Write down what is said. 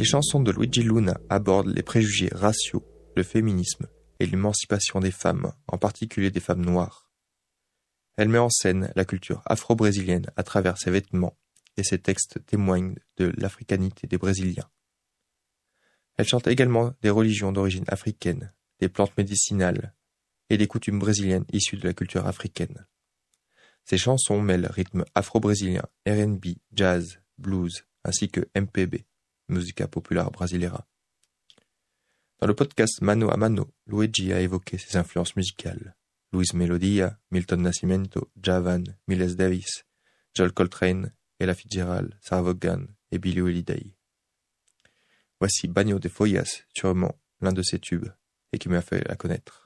Les chansons de Luigi Luna abordent les préjugés raciaux, le féminisme et l'émancipation des femmes, en particulier des femmes noires. Elle met en scène la culture afro-brésilienne à travers ses vêtements et ses textes témoignent de l'africanité des Brésiliens. Elle chante également des religions d'origine africaine, des plantes médicinales et des coutumes brésiliennes issues de la culture africaine. Ses chansons mêlent rythmes afro-brésiliens, R&B, jazz, blues, ainsi que MPB, Música Popular Brasileira. Dans le podcast Mano a Mano, Luigi a évoqué ses influences musicales. Luis Melodia, Milton Nascimento, Djavan, Miles Davis, Joel Coltrane, Ella Fitzgerald, Sarah Vaughan et Billie Holiday. Voici Bagno de Follas, sûrement l'un de ses tubes, et qui m'a fait la connaître.